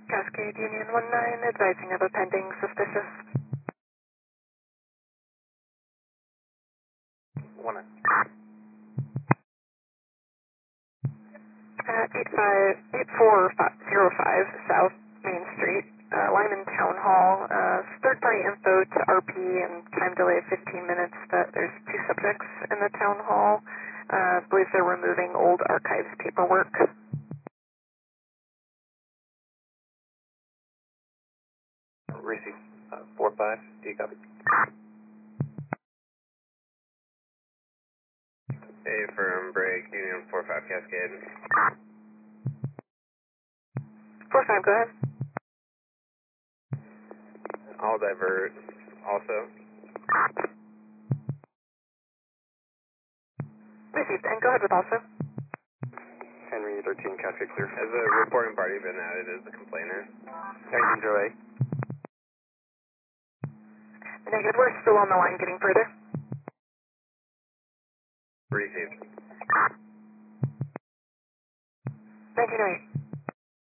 Cascade Union 19, advising of a pending suspicious. 8405 South Main Street, Lyman Town Hall. Third-party info to RP and time delay of 15 minutes that there's two subjects in the town hall. Believe they're removing old archives paperwork. Receive 4-5, do you copy? Affirm, break, Union 4-5 Cascade. 4-5, go ahead. I'll divert also. Received, and go ahead with also. Henry 13 Cascade clear. Has a reporting party been added as the complainant? Henry 08. Negative, we're still on the line getting further. Received. 1908.